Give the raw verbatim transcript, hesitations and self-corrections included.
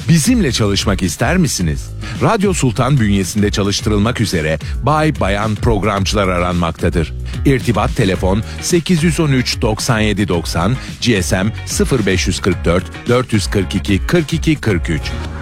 Bizimle çalışmak ister misiniz? Radyo Sultan bünyesinde çalıştırılmak üzere bay bayan programcılar aranmaktadır. İrtibat telefon sekiz yüz on üç doksan yedi doksan, G S M sıfır beş kırk dört dört yüz kırk iki kırk iki kırk üç.